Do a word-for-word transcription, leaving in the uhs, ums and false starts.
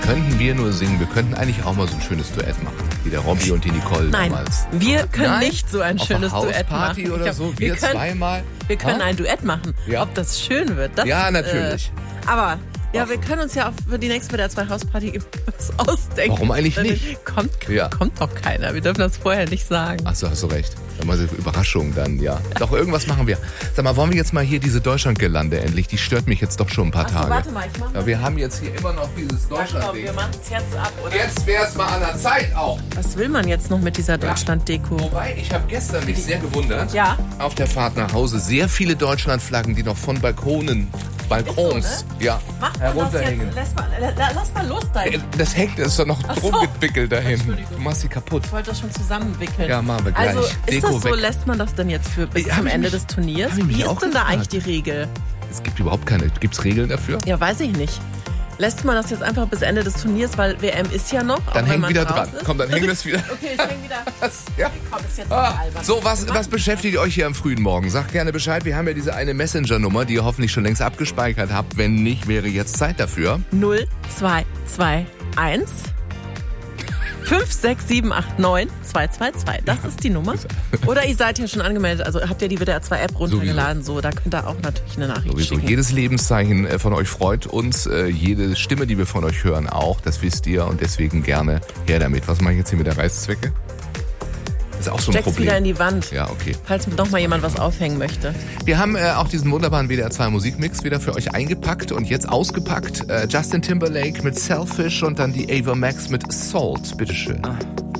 könnten wir nur singen. Wir könnten eigentlich auch mal so ein schönes Duett machen, wie der Robby und die Nicole Nein, damals. wir können Nein? nicht so ein Auf schönes einer Duett machen. Hausparty oder Ich so, hab- wir, wir können, zweimal. Wir können Ha? ein Duett machen. Ja. Ob das schön wird, das, Ja, natürlich. Äh, aber ja, wir können uns ja auch für die nächste W D R zwei Hausparty was ausdenken. Warum eigentlich nicht? Kommt, Ja. kommt doch keiner. Wir dürfen das vorher nicht sagen. Ach so, hast du recht. Dann mal so Überraschung dann, ja. Doch, irgendwas machen wir. Sag mal, wollen wir jetzt mal hier diese Deutschlandgelande endlich? Die stört mich jetzt doch schon ein paar Ach so, Tage. warte mal, ich mach mal. Ja, wir haben jetzt hier immer noch dieses Ja, komm, Deutschland-Ding. wir machen es jetzt ab, oder? Jetzt wäre es mal an der Zeit auch. Was will man jetzt noch mit dieser Deutschland-Deko? Wobei, ich habe gestern mich sehr gewundert. Ja. Auf der Fahrt nach Hause sehr viele Deutschlandflaggen, die noch von Balkonen, Balkons, Ist so, ja, Macht man das herunterhängen. jetzt? Lass mal, la- lass mal los da. Äh, Ich Das hängt, das ist doch noch Ach drum so. gewickelt dahin. Entschuldigung. Du machst sie kaputt. wollte das schon zusammenwickeln. Ja, machen wir gleich. Also ist Deko das so, weg. lässt man das denn jetzt für bis Ja, hab zum ich Ende mich- des Turniers? hab ich mich Wie auch ist denn da gefragt. eigentlich die Regel? Es gibt überhaupt keine, gibt's Regeln dafür? Ja, weiß ich nicht. Lässt man das jetzt einfach bis Ende des Turniers, weil W M ist ja noch. auch Dann wenn häng man wieder raus dran. Ist. Komm, dann häng das wieder. Okay, ich häng wieder. Ja. Komm, ist jetzt Ah, albern. so, was, Wir was machen- beschäftigt euch hier am frühen Morgen? Sagt gerne Bescheid. Wir haben ja diese eine Messenger-Nummer, die ihr hoffentlich schon längst abgespeichert habt. Wenn nicht, wäre jetzt Zeit dafür. null zwei zwei eins fünf sechs sieben acht neun zwei zwei zwei. Das ist die Nummer. Oder ihr seid ja schon angemeldet, also habt ihr die W D R zwei App runtergeladen, so, da könnt ihr auch natürlich eine Nachricht Sowieso. schicken. Jedes Lebenszeichen äh, von euch freut uns. Äh, Jede Stimme, die wir von euch hören, auch. Das wisst ihr. Und deswegen gerne her damit. Was mache ich jetzt hier mit der Reißzwecke? Das ist auch so ein Steck's Problem. wieder in die Wand, Ja, okay. falls noch mal jemand was aufhängen möchte. Wir haben äh, auch diesen wunderbaren W D R zwei Musikmix wieder für euch eingepackt und jetzt ausgepackt. Äh, Justin Timberlake mit Selfish und dann die Ava Max mit Salt. Bitteschön. Ah.